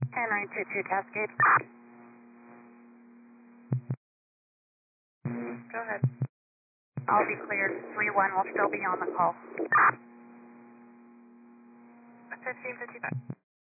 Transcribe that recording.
922 Cascade. Go ahead. I'll be cleared. 3-1 will still be on the call. 1555.